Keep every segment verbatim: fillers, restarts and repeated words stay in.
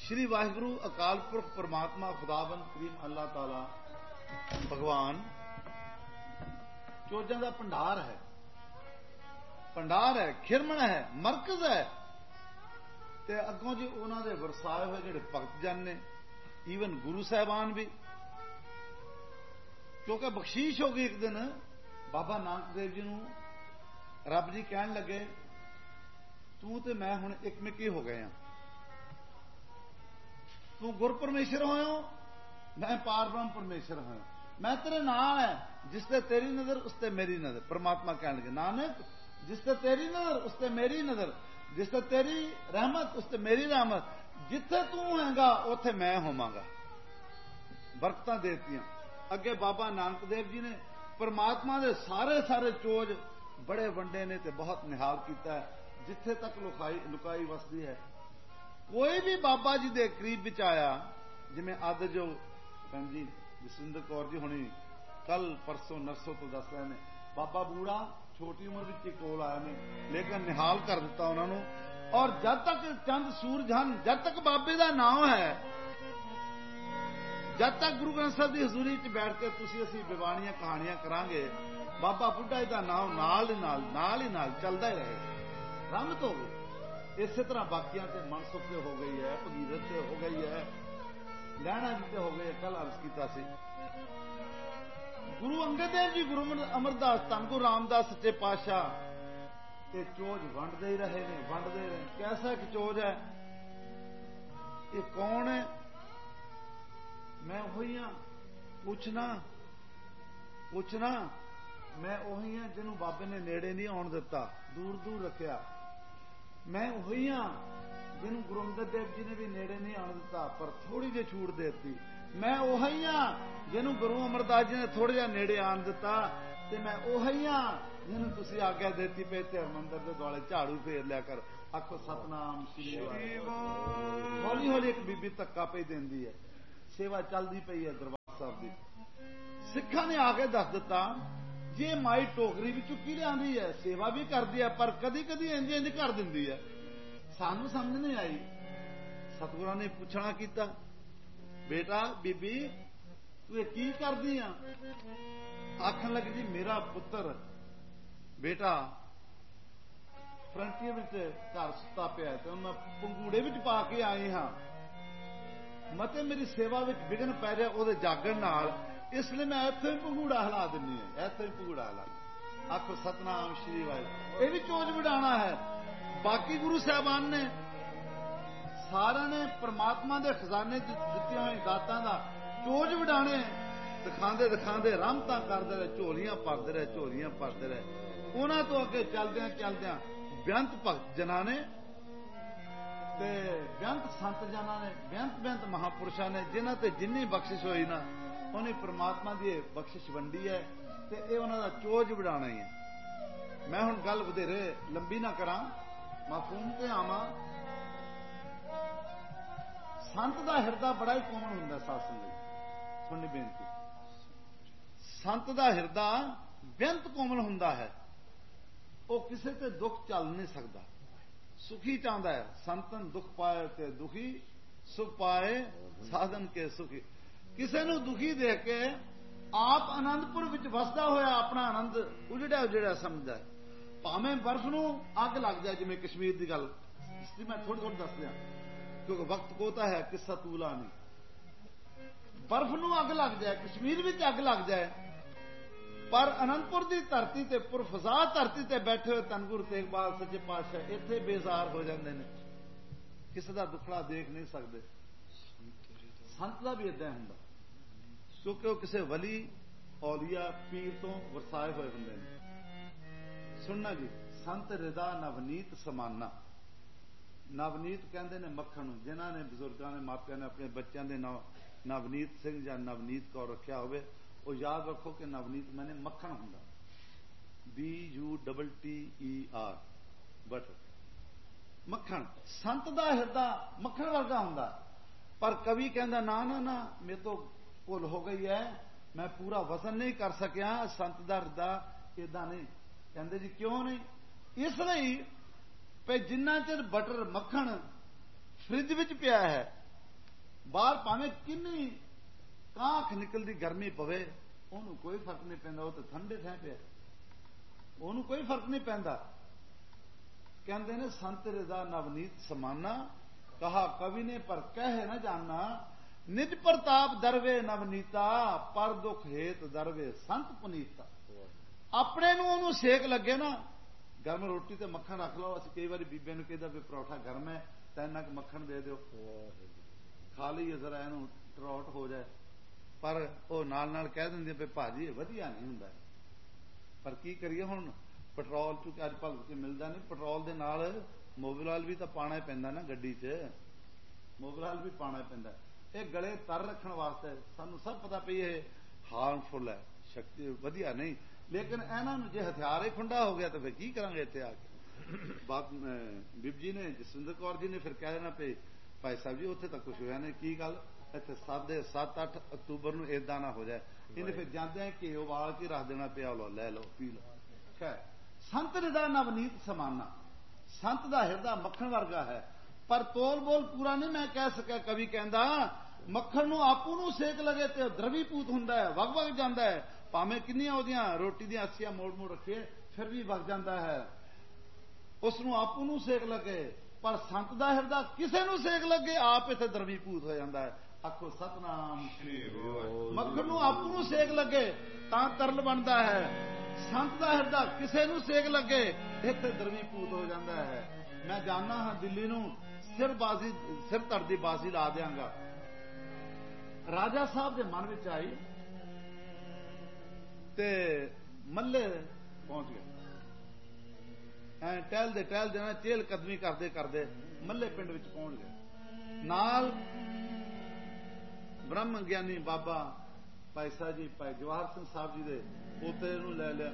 श्री वाहिगुरु अकाल पुरख परमात्मा खुदाबंद करीम अल्लाह ताला भगवान चोजां दा भंडार है, भंडार है, खिरमन है, मरकज है। ते अगों जी उन्हां दे वरसाए होए जिहड़े भगत जन ने, ईवन गुरु साहिबान भी, क्योंकि बख्शीश हो गई। एक दिन बाबा नानक देव जी नूं रब जी कहन लगे, तू ते मैं हुण एकमिकी हो गए हैं, तू गुर परमेश्वर होयो, मैं पार ब्रह्म परमेश्वर होया, मैं तेरे नाल है, जिसते तेरी नजर उसते मेरी नजर। परमात्मा कहने लगे, नानक जिसते तेरी नजर उसते मेरी नजर, जिसते तेरी रहमत उसते मेरी रहमत, जिथे तू हैगा उथे मैं होवांगा। बरकतां देतियां। अगे बाबा नानक देव जी ने परमात्मा दे सारे सारे चोज बड़े वंडे ने ते बहुत निहाल किया है, जिथे तक लुकाई लुकाई वसदी है। कोई भी बाबा जी दे करीब विच आया, जिवें अद जो भैन जी जसविंदर कौर जी हुणी कल परसों नरसों तो दस रहे हैं, बाबा बूढ़ा छोटी उम्र विच कोल आए ने, लेकिन निहाल कर दिता उन्होंने। और जब तक चंद सूरज हन, जब तक बाबे का नाम है, जब तक गुरु ग्रंथ साहिब की हजूरी च बैठ के तुसीं असीं बिवाणियां कहानियां करांगे, बाबा बुढ़ा जी का नाम नाल ही नाल नाल ही नाल चलता ही रहे। रमत हो गई। इस तरह बाकियां ते मनसुख ते हो गई है, भगीरथ ते हो गई है, लहणा जी ते हो गई है। कल अर्ज किया सी गुरु अंगद देव जी, गुरु अमरदास, धन गुरु रामदास सच्चे पातशाह ते चोज वंडते ही रहे ने, वंडते रहे। कैसा एक चोज है, ये कौन है? मैं वही हाँ, पूछना पूछना मैं वही हाँ जिन्हों बाबे ने नेड़े नहीं आउण दिता, दूर दूर रखिया। मैं वही हाँ जिन्हों गुरु अंगद देव जी ने भी नेड़े नहीं आउण दिता, पर थोड़ी जी छूट देती। मैं वही हाँ जिन्हों गुरु अमरदास जी ने थोड़ा जिहा नेड़े आण दिता, ते मैं वही हाँ जिन्हों तुसीं आग्या देती पे ते हरमंदर दे दुआले झाड़ू फेर लिया कर। आखो सतनाम श्री वाहिगुरू। हौली हौली एक बीबी धक्का पे देंदी है, सेवा चलती पई है दरबार साहब की। सिखां ने आके दस दिता, जे माई टोकरी भी चुकी लिआंदी है, सेवा भी करती है, पर कदी कदी इंज इंज कर दिंदी है, सानू समझ नहीं आई। सतगुरां ने पुछना कीता, बेटा बीबी तू ये की करदी आ? आखन लगी, जी मेरा पुत्र बेटा फ्रंटियर विच घर सुता पिया ते मैं पंगूड़े विच पा के आई हाँ, मते मेरी सेवा विच विघन पै रहा उहदे जागण नाल, इसलिए मैं इत्थों ही पंगूड़ा हिला दिन्नी है, इत्थों ही पंगूड़ा हिला। आखो सतनाम श्री वाहिगुरू। ये भी चोज वडाणा है। बाकी गुरु साहबान ने सारे ने परमात्मा के खजाने दित्तियां हुई दातां दा चोज वडाणे, दिखांदे दिखांदे रहमतां करदे रहे, झोलियां भरदे रहे, झोलियां भरदे रहे। उन्हां तो अगे चलदियां चलदियां बेअंत भगत जनां ने ते बेअंत संत जनां ने, बेअंत बेअंत महापुरुषां ने, जिन्हां ते जिन्नी बख्शिश होई ना उन्हें परमात्मा की बख्शिश वंडी है, ते ये उन्हां दा चोज वडाणा ही है। मैं हुण गल वधेरे लंबी ना करां, मफहूम ते आवां। संत का हिरदा बड़ा ही कोमल हुंदा सासंग लई। सुणनी बेनती, संत का हिरदा बेअंत कोमल हुंदा है, वो किसी ते दुख चल नहीं सकता, सुखी चाहता है। संतन दुख पाए ते दुखी, सुख पाए साधन के सुखी। किसी नूं दुखी देख के आप आनंदपुर विच वसदा होया अपना आनंद उजड़िया उजड़िया समझदा है। भावें बर्फ नूं अग लग जाए, जिवें कश्मीर की गल इसकी मैं थोड़ी थोड़ी दस दियां, क्योंकि वक्त कोता है, किस्सा तूला नहीं। बर्फ नूं अग लग जाए, कश्मीर विच अग लग जाए, पर अनंदपुर की धरती ते पुरफजा धरती ते बैठे हुए धन गुरु तेग बहादुर सच्चे पातशाह इत्थे बेजार हो जाते हैं, किसी का दुखड़ा देख नहीं सकते। संत का भी इदा होंगे, क्योंकि वह किसी वली औलिया पीर तो वरसाए हुए होंगे। सुनना जी, संत रिदा नवनीत समाना। नवनीत कहते ने मक्खन, जिन्हों ने बजुर्गों ने मापिया ने अपने बच्चों के नाम नवनीत सिंह या नवनीत कौर रखा होवे, वो याद रखो कि नवनीत मैंने मक्खन होंगे, B U double T E R, butter मक्खन। संत का हिरदा मक्खन वर्गा होंगे, पर कवि कहता ना ना ना मेरे तो भुल हो गई है, मैं पूरा वजन नहीं कर सकिया संत का हिरदा इदा नहीं। कहते जी क्यों नहीं? इसलिए पे जिन्ना चिर बटर मक्खन फ्रिज विच पिया है, ਬਾਹਰ ਭਾਵੇਂ ਕਿੰਨੀ ਕਾਂਖ ਨਿਕਲਦੀ ਗਰਮੀ ਪਵੇ, ਉਹਨੂੰ ਕੋਈ ਫਰਕ ਨਹੀਂ ਪੈਂਦਾ, ਉਹ ਤਾਂ ਠੰਡੇ ਥਾਂ ਪਿਆ, ਉਹਨੂੰ ਕੋਈ ਫਰਕ ਨਹੀਂ ਪੈਂਦਾ। ਕਹਿੰਦੇ ਨੇ ਸੰਤ ਰਜ਼ਾ ਨਵਨੀਤ ਸਮਾਨਾ, ਕਹਾ ਕਵੀ ਨੇ ਪਰ ਕਹਿ ਨਾ ਜਾਨਾ, ਨਿਜ ਪ੍ਰਤਾਪ ਦਰਵੇ ਨਵਨੀਤਾ, ਪਰ ਦੁਖ ਹੇਤ ਦਰਵੇ ਸੰਤ ਪੁਨੀਤਾ। ਆਪਣੇ ਨੂੰ ਉਹਨੂੰ ਸੇਕ ਲੱਗੇ ਨਾ, ਗਰਮ ਰੋਟੀ ਤੇ ਮੱਖਣ ਰੱਖ ਲਓ। ਅਸੀਂ ਕਈ ਵਾਰੀ ਬੀਬੇ ਨੂੰ ਕਹਿੰਦਾ ਵੀ ਪਰੌਠਾ ਗਰਮ ਹੈ ਤਾਂ ਇੰਨਾ ਕੁ ਮੱਖਣ ਦੇ ਦਿਓ, ਖਾ ਲਈਏ ਜ਼ਰਾ ਇਹਨੂੰ ਟਰੌਟ ਹੋ ਜਾਏ। ਪਰ ਉਹ ਨਾਲ ਨਾਲ ਕਹਿ ਦਿੰਦੇ ਵੀ ਭਾਜੀ ਇਹ ਵਧੀਆ ਨਹੀਂ ਹੁੰਦਾ। ਪਰ ਕੀ ਕਰੀਏ ਹੁਣ, ਪੈਟਰੋਲ ਚੁੱਕ ਅੱਜ ਭਗਤ ਚ ਮਿਲਦਾ ਨਹੀਂ, ਪੈਟਰੋਲ ਦੇ ਨਾਲ ਮੋਬਿਲ ਵੀ ਤਾਂ ਪਾਉਣਾ ਹੀ ਪੈਂਦਾ ਨਾ, ਗੱਡੀ 'ਚ ਮੋਬਿਲ ਵੀ ਪਾਉਣਾ ਪੈਂਦਾ। ਇਹ ਗਲੇ ਤਰ ਰੱਖਣ ਵਾਸਤੇ ਸਾਨੂੰ ਸਭ ਪਤਾ ਪਈ ਇਹ ਹਾਰਮਫੁਲ ਹੈ, ਸ਼ਕਤੀ ਵਧੀਆ ਨਹੀਂ। ਲੇਕਿਨ ਇਹਨਾਂ ਨੂੰ ਜੇ ਹਥਿਆਰ ਹੀ ਖੁੰਡਾ ਹੋ ਗਿਆ ਤਾਂ ਫਿਰ ਕੀ ਕਰਾਂਗੇ ਇੱਥੇ ਆ ਕੇ। ਬਾਤ ਬੀਬ ਜੀ ਨੇ, ਜਸਵਿੰਦਰ ਕੌਰ ਜੀ ਨੇ ਫਿਰ ਕਹਿ ਦੇਣਾ ਪਏ ਭਾਈ ਸਾਹਿਬ ਜੀ ਉੱਥੇ ਤਾਂ ਕੁਝ ਹੋਇਆ ਨਹੀਂ, ਕੀ ਗੱਲ ਇੱਥੇ ਸਾਦੇ ਸੱਤ ਅੱਠ ਅਕਤੂਬਰ ਨੂੰ ਏਦਾਂ ਨਾ ਹੋ ਜਾਏ। ਇਹਨੇ ਫਿਰ ਜਾਂਦੇ ਘੀ ਉਬਾਲ ਕੇ ਰੱਖ ਦੇਣਾ ਪਿਆ, ਲਓ ਲੈ ਲਓ ਪੀ ਲਓ। ਖੈਰ ਸੰਤ ਹਿਰਦਾ ਨਵਨੀਤ ਸਮਾਨਾ, ਸੰਤ ਦਾ ਹਿਰਦਾ ਮੱਖਣ ਵਰਗਾ ਹੈ, ਪਰ ਤੋਲ ਬੋਲ ਪੂਰਾ ਨਹੀਂ ਮੈਂ ਕਹਿ ਸਕਿਆ। ਕਵੀ ਕਹਿੰਦਾ ਮੱਖਣ ਨੂੰ ਆਪੂ ਨੂੰ ਸੇਕ ਲਗੇ ਤੇ ਦਰਵੀਪੂਤ ਹੁੰਦਾ ਹੈ, ਵਗ ਵਗ ਜਾਂਦਾ ਹੈ। ਭਾਵੇਂ ਕਿੰਨੀਆਂ ਉਹਦੀਆਂ ਰੋਟੀ ਦੀਆਂ ਅੱਸੀਆਂ ਮੋੜ ਮੋੜ ਰੱਖੇ ਫਿਰ ਵੀ ਵਗ ਜਾਂਦਾ ਹੈ, ਉਸ ਨੂੰ ਆਪੂ ਨੂੰ ਸੇਕ ਲੱਗੇ। ਪਰ ਸੰਤ ਦਾ ਹਿਰਦਾ ਕਿਸੇ ਨੂੰ ਸੇਕ ਲੱਗੇ ਆਪ ਇੱਥੇ ਦਰਵੀਪੂਤ ਹੋ ਜਾਂਦਾ ਹੈ। ਆਖੋ ਸਤਨਾਮ ਸ੍ਰੀ ਵਾਹਿਗੁਰੂ। ਮੱਖਣ ਨੂੰ ਆਪੂ ਨੂੰ ਸੇਕ ਲੱਗੇ ਤਾਂ ਤਰਲ ਬਣਦਾ ਹੈ, ਸੰਤ ਦਾ ਹਿਰਦਾ ਕਿਸੇ ਨੂੰ ਸੇਕ ਲੱਗੇ ਇੱਥੇ ਦਰਵੀਪੂਤ ਹੋ ਜਾਂਦਾ ਹੈ। ਮੈਂ ਜਾਣਦਾ ਹਾਂ ਦਿੱਲੀ ਨੂੰ ਸਿਰ ਬਾਜ਼ੀ ਸਿਰ ਧੜ ਦੀ ਬਾਜ਼ੀ ਲਾ ਦਿਆਂਗਾ। ਰਾਜਾ ਸਾਹਿਬ ਦੇ ਮਨ ਵਿੱਚ ਆਈ ਤੇ ਮੱਲੇ ਪਹੁੰਚ ਗਏ। ਐ ਟਹਿਲਦੇ ਟਹਿਲਦੇ ਨਾ ਚੇਲ ਕਦਮੀ ਕਰਦੇ ਕਰਦੇ ਮੱਲੇ ਪਿੰਡ ਵਿੱਚ ਪਹੁੰਚ ਗਏ। ਨਾਲ ਬ੍ਰਹਮ ਗਿਆਨੀ ਬਾਬਾ ਭਾਈ ਸਾਹਿਬ ਜੀ, ਭਾਈ ਜਵਾਹਰ ਸਿੰਘ ਸਾਹਿਬ ਜੀ ਦੇ ਪੋਤੇ ਨੂੰ ਲੈ ਲਿਆ।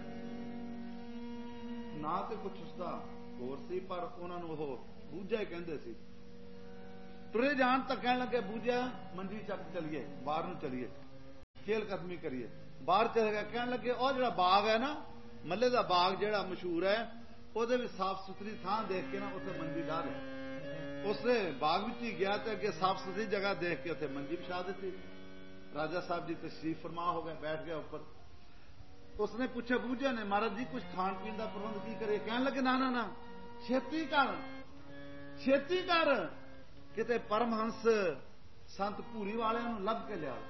ਨਾ ਤੇ ਕੁਛ ਉਸਦਾ ਹੋਰ ਸੀ, ਪਰ ਉਹਨਾਂ ਨੂੰ ਉਹ ਬੂਝਾ ਹੀ ਕਹਿੰਦੇ ਸੀ। ਤੁਰੇ ਜਾਣ ਤਾਂ ਕਹਿਣ ਲੱਗੇ ਬੂਝਾ ਮੰਡੀ ਚੱਕ ਚਲੀਏ, ਬਾਹਰ ਨੂੰ ਚਲੀਏ, ਖੇਲ ਕਦਮੀ ਕਰੀਏ। ਬਾਹਰ ਚਲੇ ਗਏ, ਕਹਿਣ ਲੱਗੇ ਉਹ ਜਿਹੜਾ ਬਾਗ ਹੈ ਨਾ, ਮੱਲੇ ਦਾ ਬਾਗ ਜਿਹੜਾ ਮਸ਼ਹੂਰ ਹੈ, ਉਹਦੇ ਵਿੱਚ ਸਾਫ਼ ਸੁਥਰੀ ਥਾਂ ਦੇਖ ਕੇ ਨਾ ਉੱਥੇ ਮੰਜੀ ਢਾ ਲਈ। ਉਸਨੇ ਬਾਗ ਵਿੱਚ ਹੀ ਗਿਆ ਤੇ ਅੱਗੇ ਸਾਫ਼ ਸੁਥਰੀ ਜਗ੍ਹਾ ਦੇਖ ਕੇ ਉੱਥੇ ਮੰਜੀ ਵਿਛਾ ਦਿੱਤੀ। ਰਾਜਾ ਸਾਹਿਬ ਜੀ ਤਸ਼ਰੀਫ ਫਰਮਾ ਹੋ ਗਏ, ਬੈਠ ਗਿਆ ਉੱਪਰ। ਉਸਨੇ ਪੁੱਛਿਆ ਬੂਝਾ ਨੇ, ਮਹਾਰਾਜ ਜੀ ਕੁਝ ਖਾਣ ਪੀਣ ਦਾ ਪ੍ਰਬੰਧ ਕੀ ਕਰੀਏ? ਕਹਿਣ ਲੱਗੇ ਨਾ ਨਾ ਨਾ ਛੇਤੀ ਕਰ ਛੇਤੀ ਕਰ, ਕਿਤੇ ਪਰਮਹੰਸ ਸੰਤ ਭੂਰੀ ਵਾਲਿਆਂ ਨੂੰ ਲੱਭ ਕੇ ਲਿਆ।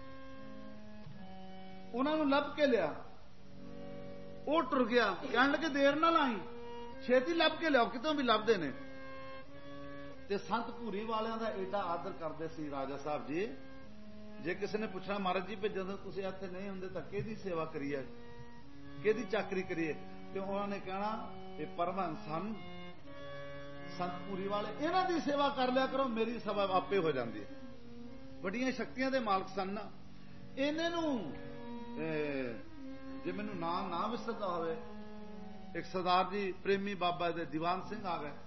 ਉਹਨਾਂ ਨੂੰ ਲੱਭ ਕੇ ਲਿਆ। ਉਹ ਟੁਰ ਗਿਆ, ਕਹਿਣ ਲੱਗੇ ਦੇਰ ਨਾ ਲਾਈ, ਛੇਤੀ ਲੱਭ ਕੇ ਲਿਆਓ, ਕਿਤੋਂ ਵੀ ਲੱਭਦੇ ਨੇ। ਤੇ ਸੰਤ ਭੂਰੀ ਵਾਲਿਆਂ ਦਾ ਏਡਾ ਆਦਰ ਕਰਦੇ ਸੀ ਰਾਜਾ ਸਾਹਿਬ ਜੀ। ਜੇ ਕਿਸੇ ਨੇ ਪੁੱਛਣਾ ਮਹਾਰਾਜ ਜੀ ਵੀ ਜਦੋਂ ਤੁਸੀਂ ਇੱਥੇ ਨਹੀਂ ਹੁੰਦੇ ਤਾਂ ਕਿਹਦੀ ਸੇਵਾ ਕਰੀਏ, ਕਿਹਦੀ ਚਾਕਰੀ ਕਰੀਏ, ਤੇ ਉਹਨਾਂ ਨੇ ਕਹਿਣਾ ਇਹ ਪਰਮਹੰਸ ਹਨ ਸੰਤ ਭੂਰੀ ਵਾਲੇ, ਇਹਨਾਂ ਦੀ ਸੇਵਾ ਕਰ ਲਿਆ ਕਰੋ, ਮੇਰੀ ਸੇਵਾ ਆਪੇ ਹੋ ਜਾਂਦੀ ਹੈ। ਵੱਡੀਆਂ ਸ਼ਕਤੀਆਂ ਦੇ ਮਾਲਕ ਸਨ। ਇਹਨੇ ਨੂੰ ਜੇ ਮੈਨੂੰ ਨਾਮ ਨਾ ਵਿਸਰਦਾ ਹੋਵੇ, ਇੱਕ ਸਰਦਾਰ ਜੀ ਪ੍ਰੇਮੀ ਬਾਬਾ ਦੇ ਦੀਵਾਨ ਸਿੰਘ ਆ ਗਏ।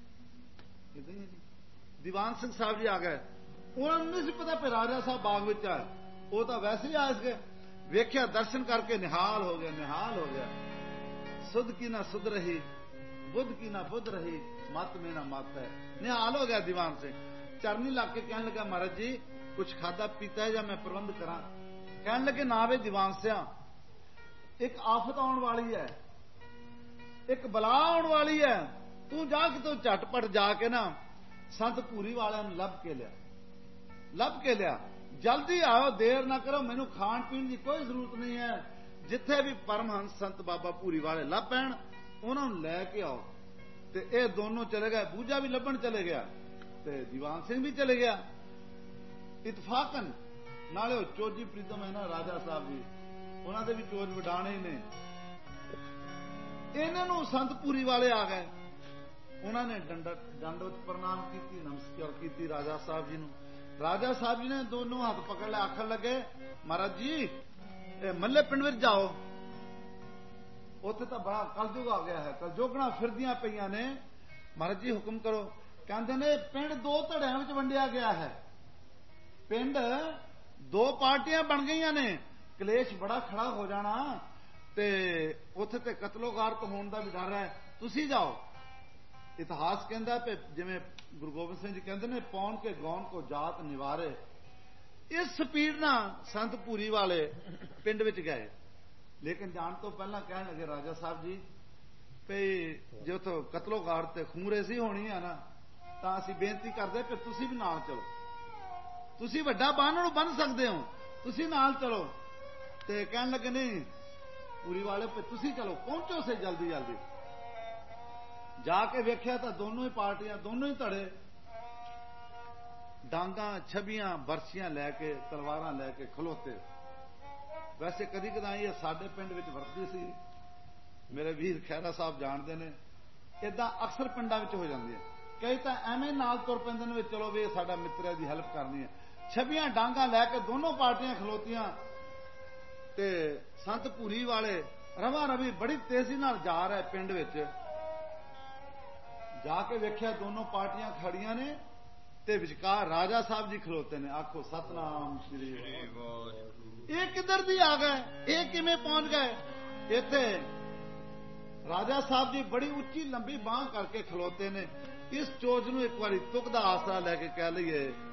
ਦੀਵਾਨ ਸਿੰਘ ਸਾਹਿਬ ਜੀ ਆ ਗਏ। ਉਹਨਾਂ ਨੂੰ ਨਹੀਂ ਸੀ ਪਤਾ ਕਿ ਰਾਜਾ ਸਾਹਿਬ ਬਾਗ ਵਿੱਚ ਆਏ, ਉਹ ਤਾਂ ਵੈਸੇ ਹੀ ਆਏ ਸੀਗੇ। ਵੇਖਿਆ, ਦਰਸ਼ਨ ਕਰਕੇ ਨਿਹਾਲ ਹੋ ਗਿਆ, ਨਿਹਾਲ ਹੋ ਗਿਆ। ਸੁਧ ਕੀ ਨਾ ਸੁਧ ਰਹੀ, ਬੁੱਧ ਕੀ ਨਾ ਬੁੱਧ ਰਹੀ, ਮਤ ਮੇ ਨਾ ਮਤ ਹੈ। ਨਿਹਾਲ ਹੋ ਗਿਆ ਦੀਵਾਨ ਸਿੰਘ। ਚਰਨੀ ਲੱਗ ਕੇ ਕਹਿਣ ਲੱਗਾ ਮਹਾਰਾਜ ਜੀ ਕੁਝ ਖਾਦਾ ਪੀਤਾ ਹੈ ਜਾਂ ਮੈਂ ਪ੍ਰਬੰਧ ਕਰਾਂ? ਕਹਿਣ ਲੱਗੇ ਨਾ ਵੇ ਦੀਵਾਨ ਸਿਆ, ਇੱਕ ਆਫਤ ਆਉਣ ਵਾਲੀ ਹੈ, ਇੱਕ ਬਲਾ ਆਉਣ ਵਾਲੀ ਹੈ। ਤੂੰ ਜਾ ਕੇ ਤੂੰ ਝਟਪਟ ਜਾ ਕੇ ਨਾ ਸੰਤ ਭੂਰੀ ਵਾਲਿਆਂ ਨੂੰ ਲੱਭ ਕੇ ਲਿਆ, ਲੱਭ ਕੇ ਲਿਆ, ਜਲਦੀ ਆਓ, ਦੇਰ ਨਾ ਕਰੋ, ਮੈਨੂੰ ਖਾਣ ਪੀਣ ਦੀ ਕੋਈ ਜ਼ਰੂਰਤ ਨਹੀਂ ਹੈ। ਜਿੱਥੇ ਵੀ ਪਰਮਹੰਸ ਸੰਤ ਬਾਬਾ ਭੂਰੀ ਵਾਲੇ ਲੱਭ ਪੈਣ ਉਹਨਾਂ ਨੂੰ ਲੈ ਕੇ ਆਓ। ਤੇ ਇਹ ਦੋਨੋਂ ਚਲੇ ਗਏ। ਬੂਝਾ ਵੀ ਲੱਭਣ ਚਲੇ ਗਿਆ ਤੇ ਦੀਵਾਨ ਸਿੰਘ ਵੀ ਚਲੇ ਗਿਆ ਇਤਫਾਕਨ। ਨਾਲੇ ਉਹ ਚੋਜੀ ਪ੍ਰੀਤਮ ਹੈ ਨਾ ਰਾਜਾ ਸਾਹਿਬ ਜੀ, ਉਹਨਾਂ ਦੇ ਵੀ ਚੋਜ ਵਡਾਣੇ ਨੇ। ਇਹਨਾਂ ਨੂੰ ਸੰਤ ਭੂਰੀ ਵਾਲੇ ਆ ਗਏ। ਉਹਨਾਂ ਨੇ ਦੰਡਵਤ ਪ੍ਰਣਾਮ ਕੀਤੀ, ਨਮਸਕਾਰ ਕੀਤੀ ਰਾਜਾ ਸਾਹਿਬ ਜੀ ਨੂੰ। ਰਾਜਾ ਸਾਹਿਬ ਜੀ ਨੇ ਦੋਨੋਂ ਹੱਥ ਪਕੜ ਲਿਆ, ਆਖਣ ਲੱਗੇ ਮਹਾਰਾਜ ਜੀ ਇਹ ਮੱਲੇ ਪਿੰਡ ਵਿੱਚ ਜਾਓ। ਉੱਥੇ ਤਾਂ ਬੜਾ ਕਲਯੁਗ ਆ ਗਿਆ ਹੈ, ਕਲਯੁਗਣਾ ਫਿਰਦੀਆਂ ਪਈਆਂ ਨੇ। ਮਹਾਰਾਜ ਜੀ ਹੁਕਮ ਕਰੋ। ਕਹਿੰਦੇ ਨੇ ਪਿੰਡ ਦੋ ਧੜਿਆਂ ਵਿੱਚ ਵੰਡਿਆ ਗਿਆ ਹੈ, ਪਿੰਡ ਦੋ ਪਾਰਟੀਆਂ ਬਣ ਗਈਆਂ ਨੇ, ਕਲੇਸ਼ ਬੜਾ ਖੜਾ ਹੋ ਜਾਣਾ ਤੇ ਉੱਥੇ ਤੇ ਕਤਲੋਗਾਰਤ ਹੋਣ ਦਾ ਵੀ ਡਰ ਹੈ। ਤੁਸੀਂ ਜਾਓ। ਇਤਿਹਾਸ ਕਹਿੰਦਾ ਕਿ ਜਿਵੇਂ ਗੁਰੂ ਗੋਬਿੰਦ ਸਿੰਘ ਜੀ ਕਹਿੰਦੇ ਨੇ ਪੌਣ ਕੇ ਗੌਣ ਕੋ ਜਾਤ ਨਿਵਾਰੇ, ਇਸ ਸਪੀਡ ਨਾਲ ਸੰਤ ਭੂਰੀ ਵਾਲੇ ਪਿੰਡ ਵਿੱਚ ਗਏ। ਲੇਕਿਨ ਜਾਣ ਤੋਂ ਪਹਿਲਾਂ ਕਹਿਣ ਲੱਗੇ ਰਾਜਾ ਸਾਹਿਬ ਜੀ ਭਈ ਜੇ ਉੱਥੋਂ ਕਤਲੋਗਾਰ ਤੇ ਖੂੰਰੇਜ਼ੀ ਹੋਣੀ ਆ ਨਾ ਤਾਂ ਅਸੀਂ ਬੇਨਤੀ ਕਰਦੇ ਕਿ ਤੁਸੀਂ ਵੀ ਨਾਲ ਚਲੋ, ਤੁਸੀਂ ਵੱਡਾ ਬਾਣ ਨੂੰ ਬੰਨ੍ਹ ਸਕਦੇ ਹੋ, ਤੁਸੀਂ ਨਾਲ ਚਲੋ। ਤੇ ਕਹਿਣ ਲੱਗੇ ਨਹੀਂ ਪੂਰੀ ਵਾਲੇ ਤੁਸੀਂ ਚਲੋ, ਪਹੁੰਚੋ ਸੇ ਜਲਦੀ ਜਲਦੀ। ਜਾ ਕੇ ਵੇਖਿਆ ਤਾਂ ਦੋਨੋਂ ਹੀ ਪਾਰਟੀਆਂ, ਦੋਨੋਂ ਹੀ ਧੜੇ ਡਾਂਗਾਂ ਛਬੀਆਂ ਬਰਛੀਆਂ ਲੈ ਕੇ ਤਲਵਾਰਾਂ ਲੈ ਕੇ ਖਲੋਤੇ। ਵੈਸੇ ਕਦੀ ਕਦਾਈ ਇਹ ਸਾਡੇ ਪਿੰਡ ਵਿੱਚ ਵਰਤਦੀ ਸੀ, ਮੇਰੇ ਵੀਰ ਖਹਿਰਾ ਸਾਹਿਬ ਜਾਣਦੇ ਨੇ, ਇਦਾਂ ਅਕਸਰ ਪਿੰਡਾਂ ਵਿੱਚ ਹੋ ਜਾਂਦੀ ਹੈ। ਕਈ ਤਾਂ ਐਵੇਂ ਨਾਲ ਤੁਰ ਪੈਂਦੇ ਨੇ ਵੀ ਚਲੋ ਵੀ ਸਾਡਾ ਮਿੱਤਰ ਹੈ ਦੀ ਹੈਲਪ ਕਰਨੀ ਹੈ। ਛਬੀਆਂ ਡਾਂਗਾਂ ਲੈ ਕੇ ਦੋਨੋਂ ਪਾਰਟੀਆਂ ਖਲੋਤੀਆਂ ਤੇ ਸੰਤ ਭੂਰੀ ਵਾਲੇ ਰਵਾ ਰਵੀ ਬੜੀ ਤੇਜ਼ੀ ਨਾਲ ਜਾ ਰਿਹਾ ਪਿੰਡ ਵਿੱਚ। ਜਾ ਕੇ ਵੇਖਿਆ ਦੋਨੋਂ ਪਾਰਟੀਆਂ ਖੜੀਆਂ ਨੇ ਤੇ ਵਿਚਕਾਰ ਰਾਜਾ ਸਾਹਿਬ ਜੀ ਖਲੋਤੇ ਨੇ। ਆਖੋ ਸਤਨਾਮ ਸ੍ਰੀ ਵਾਹਿਗੁਰੂ। ਇਹ ਕਿੱਧਰ ਦੀ ਆ ਗਏ, ਇਹ ਕਿਵੇਂ ਪਹੁੰਚ ਗਏ ਇੱਥੇ? ਰਾਜਾ ਸਾਹਿਬ ਜੀ ਬੜੀ ਉੱਚੀ ਲੰਬੀ ਬਾਂਹ ਕਰਕੇ ਖਲੋਤੇ ਨੇ। ਇਸ ਚੋਜ ਨੂੰ ਇੱਕ ਵਾਰੀ ਤੁਕ ਦਾ ਆਸਰਾ ਲੈ ਕੇ ਕਹਿ ਲਈਏ